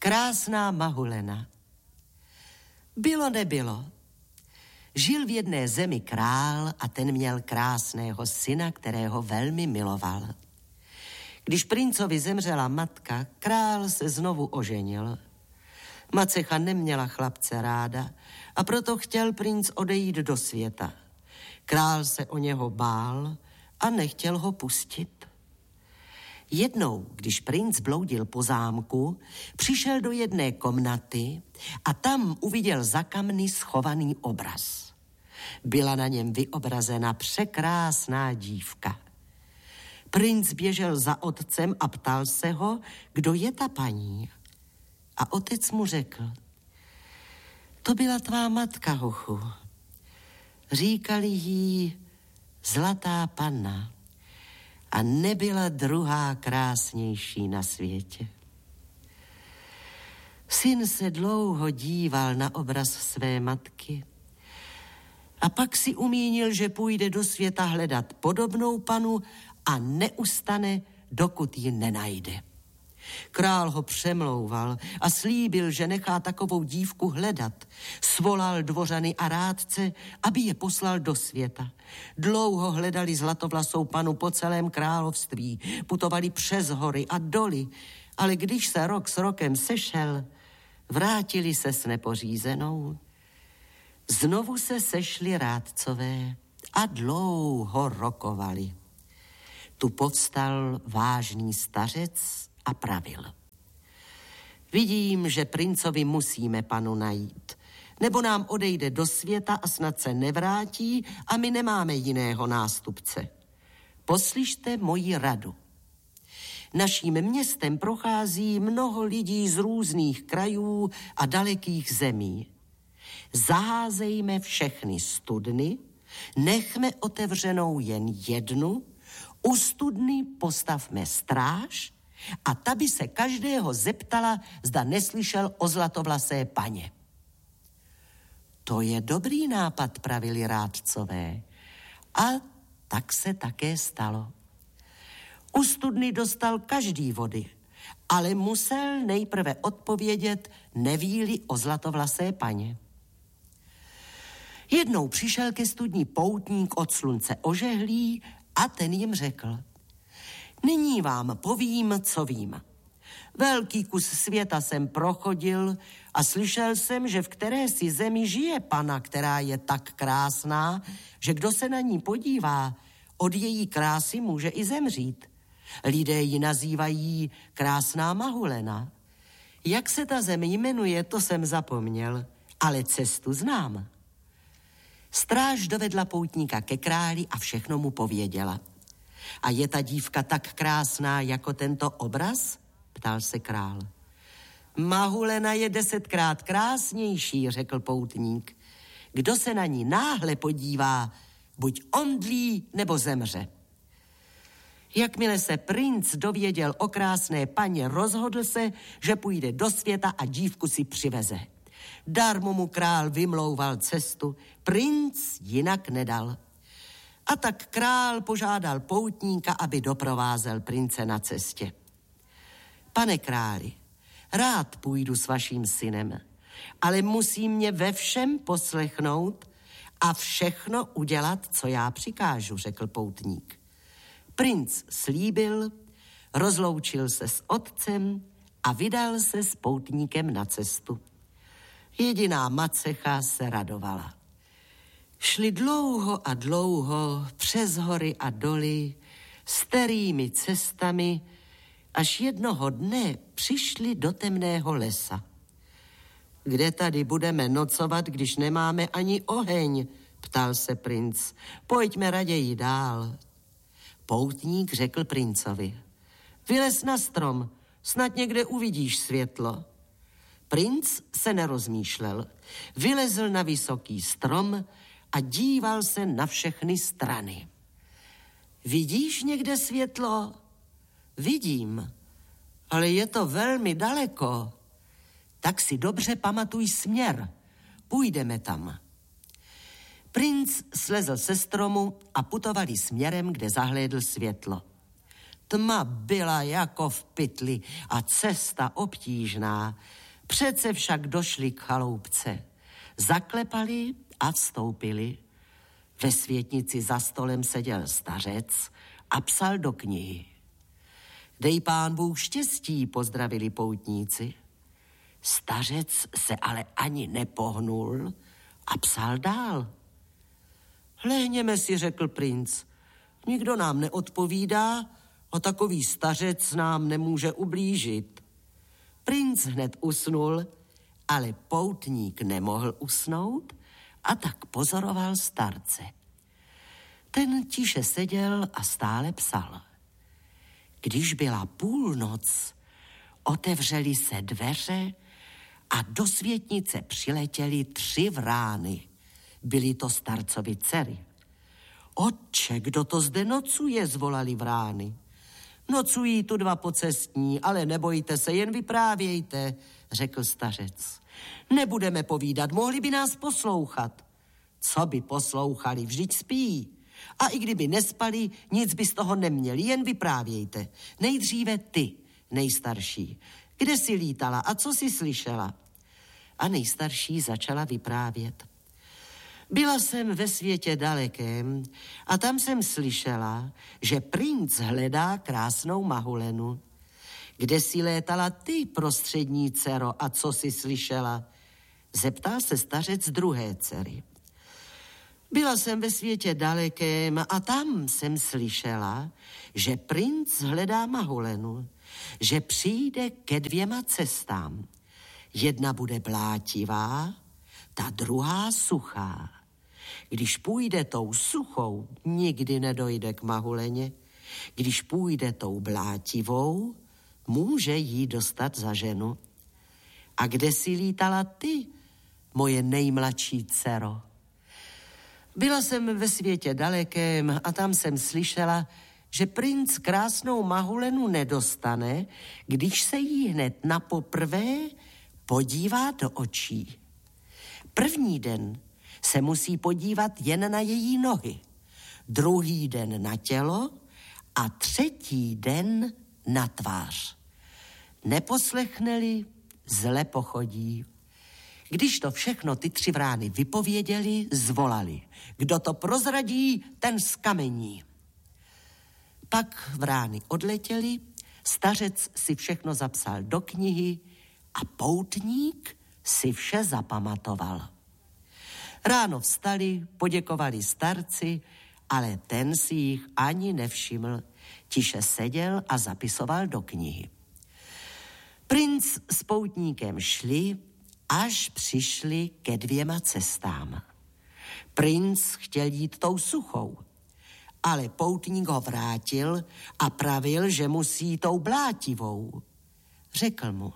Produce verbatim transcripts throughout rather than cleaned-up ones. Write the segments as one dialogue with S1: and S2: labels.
S1: Krásná Mahulena. Bylo nebylo. Žil v jedné zemi král a ten měl krásného syna, kterého velmi miloval. Když princovi zemřela matka, král se znovu oženil. Macecha neměla chlapce ráda a proto chtěl princ odejít do světa. Král se o něho bál a nechtěl ho pustit. Jednou, když princ bloudil po zámku, přišel do jedné komnaty a tam uviděl za kamny schovaný obraz. Byla na něm vyobrazena překrásná dívka. Princ běžel za otcem a ptal se ho, kdo je ta paní. A otec mu řekl: to byla tvá matka, hochu. Říkali jí Zlatá panna a nebyla druhá krásnější na světě. Syn se dlouho díval na obraz své matky a pak si umínil, že půjde do světa hledat podobnou panu a neustane, dokud ji nenajde. Král ho přemlouval a slíbil, že nechá takovou dívku hledat. Svolal dvořany a rádce, aby je poslal do světa. Dlouho hledali zlatovlasou panu po celém království, putovali přes hory a doly, ale když se rok s rokem sešel, vrátili se s nepořízenou. Znovu se sešli rádcové a dlouho rokovali. Tu povstal vážný stařec a pravil: vidím, že princovi musíme panu najít, nebo nám odejde do světa a snad se nevrátí a my nemáme jiného nástupce. Poslyšte moji radu. Naším městem prochází mnoho lidí z různých krajů a dalekých zemí. Zaházejme všechny studny, nechme otevřenou jen jednu, u studny postavme stráž a ta by se každého zeptala, zda neslyšel o zlatovlasé paně. To je dobrý nápad, pravili rádcové. A tak se také stalo. U studny dostal každý vody, ale musel nejprve odpovědět, neví-li o zlatovlasé paně. Jednou přišel ke studni poutník od slunce ožehlý a ten jim řekl: nyní vám povím, co vím. Velký kus světa jsem prochodil a slyšel jsem, že v které si zemi žije pana, která je tak krásná, že kdo se na ní podívá, od její krásy může i zemřít. Lidé ji nazývají Krásná Mahulena. Jak se ta zem jmenuje, to jsem zapomněl, ale cestu znám. Stráž dovedla poutníka ke králi a všechno mu pověděla. A je ta dívka tak krásná jako tento obraz? Ptal se král. Mahulena je desetkrát krásnější, řekl poutník. Kdo se na ní náhle podívá, buď omdlí nebo zemře. Jakmile se princ dověděl o krásné paně, rozhodl se, že půjde do světa a dívku si přiveze. Darmo mu král vymlouval cestu, princ jinak nedal. A tak král požádal poutníka, aby doprovázel prince na cestě. Pane králi, rád půjdu s vaším synem, ale musí mě ve všem poslechnout a všechno udělat, co já přikážu, řekl poutník. Princ slíbil, rozloučil se s otcem a vydal se s poutníkem na cestu. Jediná macecha se radovala. Šli dlouho a dlouho přes hory a doly, starými cestami, až jednoho dne přišli do temného lesa. Kde tady budeme nocovat, když nemáme ani oheň? Ptal se princ. Pojďme raději dál. Poutník řekl princovi. Vylez na strom, snad někde uvidíš světlo. Princ se nerozmýšlel. Vylezl na vysoký strom a díval se na všechny strany. Vidíš někde světlo? Vidím, ale je to velmi daleko. Tak si dobře pamatuj směr. Půjdeme tam. Princ slezl se stromu a putovali směrem, kde zahlédl světlo. Tma byla jako v pytli a cesta obtížná. Přece však došli k chaloupce. Zaklepali a vstoupili. Ve světnici za stolem seděl stařec a psal do knihy. Dej pán Bůh štěstí, pozdravili poutníci. Stařec se ale ani nepohnul a psal dál. Lehněme si, řekl princ. Nikdo nám neodpovídá a takový stařec nám nemůže ublížit. Princ hned usnul, ale poutník nemohl usnout a tak pozoroval starce. Ten tiše seděl a stále psal. Když byla půlnoc, otevřely se dveře a do světnice přiletěly tři vrány. Byly to starcovi dcery. Otče, kdo to zde nocuje, zvolali vrány. Nocují tu dva pocestní, ale nebojte se, jen vyprávějte, řekl stařec. Nebudeme povídat, mohli by nás poslouchat. Co by poslouchali, vždyť spí. A i kdyby nespali, nic by z toho neměli, jen vyprávějte. Nejdříve ty, nejstarší. Kde jsi lítala a co jsi slyšela? A nejstarší začala vyprávět. Byla jsem ve světě dalekém a tam jsem slyšela, že princ hledá krásnou mahulenu. Kde jsi létala ty, prostřední dcero, a co jsi slyšela? Zeptal se stařec druhé dcery. Byla jsem ve světě dalekém a tam jsem slyšela, že princ hledá mahulenu, že přijde ke dvěma cestám. Jedna bude blátivá, ta druhá suchá. Když půjde tou suchou, nikdy nedojde k mahuleně. Když půjde tou blátivou, může jí dostat za ženu. A kde jsi lítala ty, moje nejmladší dcero? Byla jsem ve světě dalekém a tam jsem slyšela, že princ krásnou mahulenu nedostane, když se jí hned napoprvé podívá do očí. První den se musí podívat jen na její nohy, druhý den na tělo a třetí den na tvář. Neposlechne-li, zle pochodí. Když to všechno ty tři vrány vypověděli, zvolali. Kdo to prozradí, ten skamení. Pak vrány odletěly, stařec si všechno zapsal do knihy a poutník si vše zapamatoval. Ráno vstali, poděkovali starci, ale ten si jich ani nevšiml. Tiše seděl a zapisoval do knihy. Princ s poutníkem šli, až přišli ke dvěma cestám. Princ chtěl jít tou suchou, ale poutník ho vrátil a pravil, že musí tou blátivou. Řekl mu,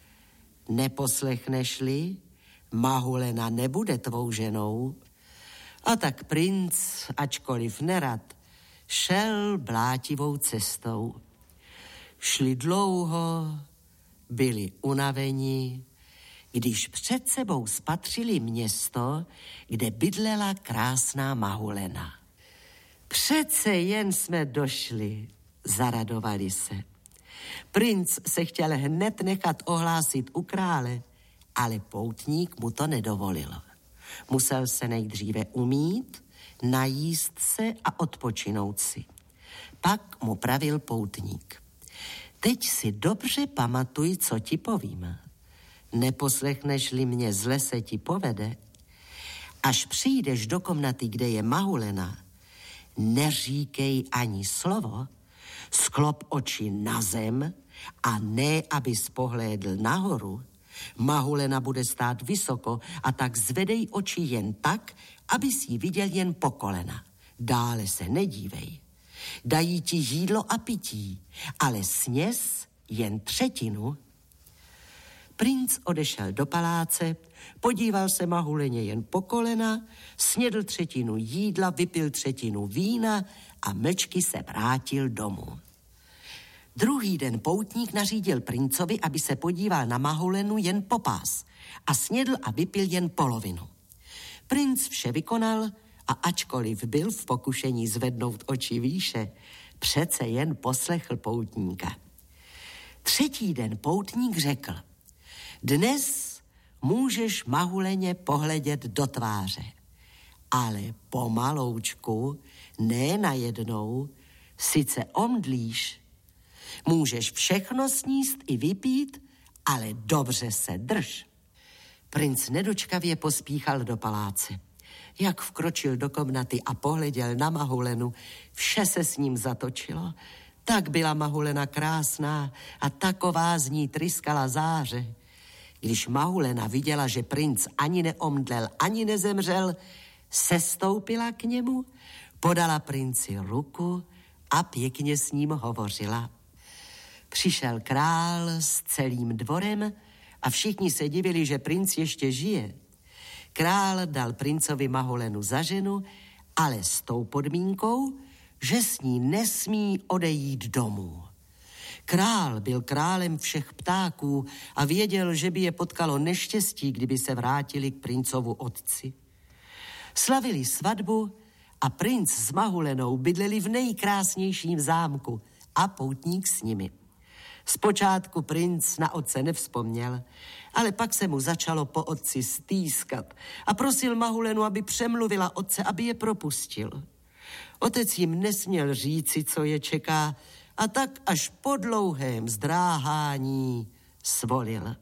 S1: neposlechneš-li, mahulena nebude tvou ženou. A tak princ, ačkoliv nerad, šel blátivou cestou. Šli dlouho, byli unaveni, když před sebou spatřili město, kde bydlela krásná mahulena. Přece jen jsme došli, zaradovali se. Princ se chtěl hned nechat ohlásit u krále, ale poutník mu to nedovolil. Musel se nejdříve umýt, najíst se a odpočinout si. Pak mu pravil poutník. Teď si dobře pamatuj, co ti povím. Neposlechneš-li mě, zle se ti povede. Až přijdeš do komnaty, kde je mahulena, neříkej ani slovo, sklop oči na zem a ne, abys pohlédl nahoru. Mahulena bude stát vysoko a tak zvedej oči jen tak, abys ji viděl jen po kolena. Dále se nedívej. Dají ti jídlo a pití, ale sněz jen třetinu. Princ odešel do paláce, podíval se mahuleně jen po kolena, snědl třetinu jídla, vypil třetinu vína a mlčky se vrátil domů. Druhý den poutník nařídil princovi, aby se podíval na mahulenu jen po pás a snědl a vypil jen polovinu. Princ vše vykonal a ačkoliv byl v pokušení zvednout oči výše, přece jen poslechl poutníka. Třetí den poutník řekl: dnes můžeš Mahuleně pohledět do tváře, ale pomaloučku, ne najednou, sice omdlíš. Můžeš všechno sníst i vypít, ale dobře se drž. Princ nedočkavě pospíchal do paláce. Jak vkročil do komnaty a pohleděl na Mahulenu, vše se s ním zatočilo. Tak byla Mahulena krásná a taková z ní tryskala záře. Když Mahulena viděla, že princ ani neomdlel, ani nezemřel, sestoupila k němu, podala princi ruku a pěkně s ním hovořila. Přišel král s celým dvorem a všichni se divili, že princ ještě žije. Král dal princovi Mahulenu za ženu, ale s tou podmínkou, že s ní nesmí odejít domů. Král byl králem všech ptáků a věděl, že by je potkalo neštěstí, kdyby se vrátili k princovu otci. Slavili svatbu a princ s Mahulenou bydleli v nejkrásnějším zámku a poutník s nimi. Zpočátku princ na otce nevzpomněl, ale pak se mu začalo po otci stýskat a prosil Mahulenu, aby přemluvila otce, aby je propustil. Otec jim nesměl říci, co je čeká, a tak až po dlouhém zdráhání svolil.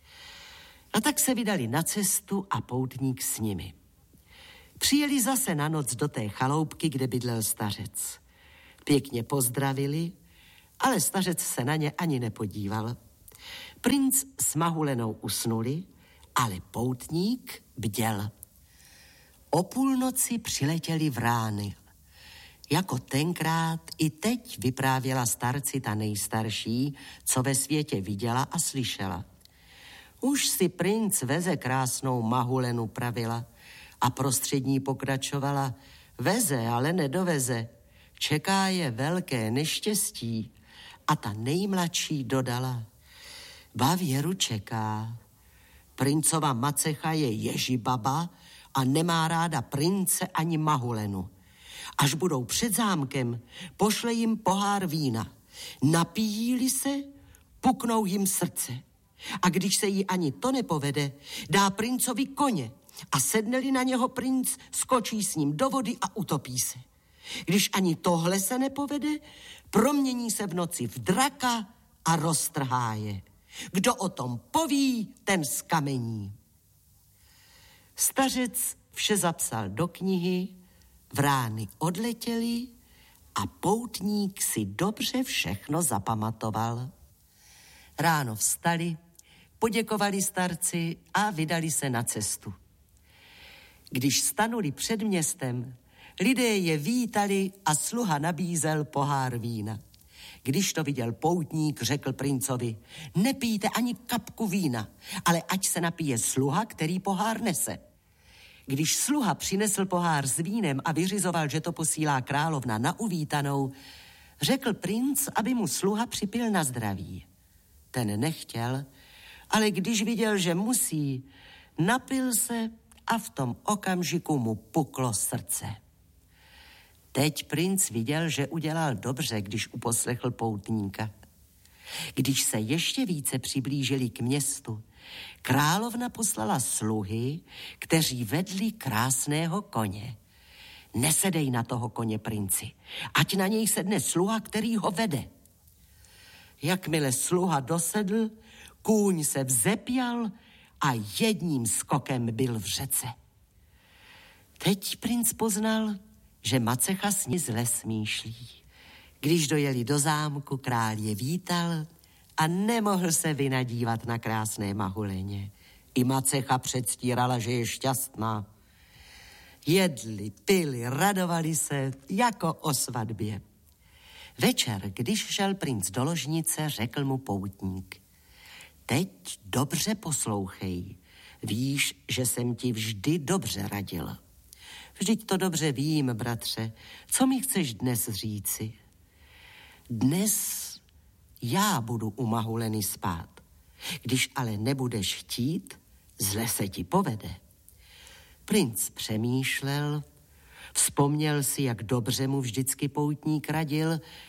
S1: A tak se vydali na cestu a poutník s nimi. Přijeli zase na noc do té chaloupky, kde bydlel stařec. Pěkně pozdravili, ale stařec se na ně ani nepodíval. Princ s Mahulenou usnuli, ale poutník bděl. O půlnoci přiletěli vrány. Jako tenkrát i teď vyprávěla starci ta nejstarší, co ve světě viděla a slyšela. Už si princ veze krásnou Mahulenu, pravila, a prostřední pokračovala: veze, ale nedoveze, čeká je velké neštěstí. A ta nejmladší dodala: ba věru čeká. Princova macecha je ježibaba a nemá ráda prince ani Mahulenu. Až budou před zámkem, pošle jim pohár vína. Napijí-li se, puknou jim srdce. A když se jí ani to nepovede, dá princovi koně a sedne-li na něho princ, skočí s ním do vody a utopí se. Když ani tohle se nepovede, promění se v noci v draka a roztrhá je. Kdo o tom poví, ten zkamení. Stařec vše zapsal do knihy, vrány odletěly a poutník si dobře všechno zapamatoval. Ráno vstali, poděkovali starci a vydali se na cestu. Když stanuli před městem, lidé je vítali a sluha nabízel pohár vína. Když to viděl poutník, řekl princovi: nepijte ani kapku vína, ale ať se napije sluha, který pohár nese. Když sluha přinesl pohár s vínem a vyřizoval, že to posílá královna na uvítanou, řekl princ, aby mu sluha připil na zdraví. Ten nechtěl, ale když viděl, že musí, napil se a v tom okamžiku mu puklo srdce. Teď princ viděl, že udělal dobře, když uposlechl poutníka. Když se ještě více přiblížili k městu, královna poslala sluhy, kteří vedli krásného koně. Nesedej na toho koně, princi, ať na něj sedne sluha, který ho vede. Jakmile sluha dosedl, kůň se vzepěl a jedním skokem byl v řece. Teď princ poznal, že macecha s ní zle smýšlí. Když dojeli do zámku, král je vítal a nemohl se vynadívat na krásné Mahuleně. I macecha předstírala, že je šťastná. Jedli, pili, radovali se jako o svatbě. Večer, když šel princ do ložnice, řekl mu poutník: teď dobře poslouchej. Víš, že jsem ti vždy dobře radil. Vždyť to dobře vím, bratře. Co mi chceš dnes říci? Dnes já budu u Mahuleny spát. Když ale nebudeš chtít, zle se ti povede. Princ přemýšlel, vzpomněl si, jak dobře mu vždycky poutník radil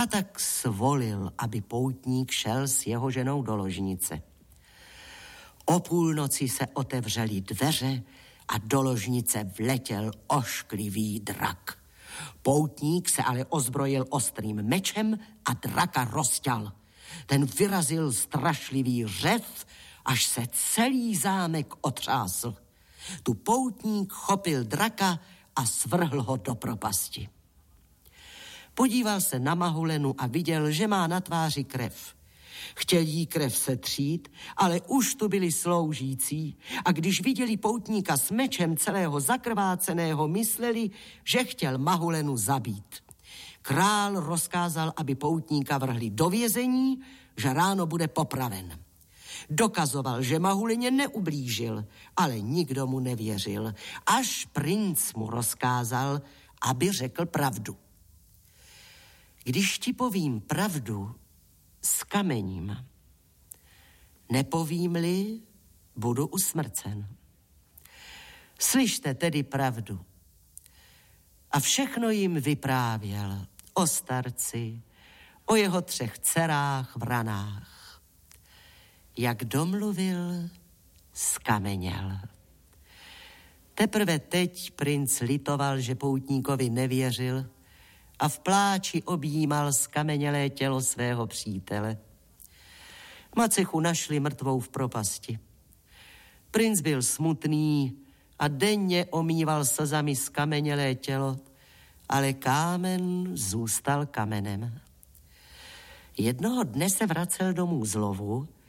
S1: a tak svolil, aby poutník šel s jeho ženou do ložnice. O půlnoci se otevřely dveře a do ložnice vletěl ošklivý drak. Poutník se ale ozbrojil ostrým mečem a draka rozťal. Ten vyrazil strašlivý řev, až se celý zámek otřásl. Tu poutník chopil draka a svrhl ho do propasti. Podíval se na Mahulenu a viděl, že má na tváři krev. Chtěl jí krev setřít, ale už tu byli sloužící a když viděli poutníka s mečem celého zakrváceného, mysleli, že chtěl Mahulenu zabít. Král rozkázal, aby poutníka vrhli do vězení, že ráno bude popraven. Dokazoval, že Mahuleně neublížil, ale nikdo mu nevěřil, až princ mu rozkázal, aby řekl pravdu. Když ti povím pravdu, skamením. Nepovím-li, budu usmrcen. Slyšte tedy pravdu. A všechno jim vyprávěl o starci, o jeho třech dcerách v ranách. Jak domluvil, skameněl. Teprve teď princ litoval, že poutníkovi nevěřil a v pláči objímal skamenělé tělo svého přítele. Macechu našli mrtvou v propasti. Princ byl smutný a denně omýval slzami skamenělé tělo, ale kámen zůstal kamenem. Jednoho dne se vracel domů z lovu